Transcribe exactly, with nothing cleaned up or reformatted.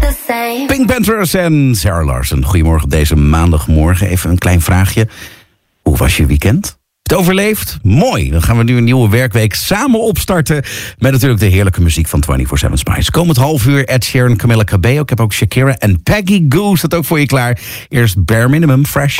the same. Pink Panthers en Sarah Larsen. Goedemorgen op deze maandagmorgen. Even een klein vraagje. Hoe was je weekend? Het overleefd? Mooi. Dan gaan we nu een nieuwe werkweek samen opstarten. Met natuurlijk de heerlijke muziek van vierentwintig zeven Spice. Komend half uur Ed Sheeran, Camila Cabello. Ik heb ook Shakira en Peggy Goo staat ook voor je klaar. Eerst Bare Minimum, Fresh.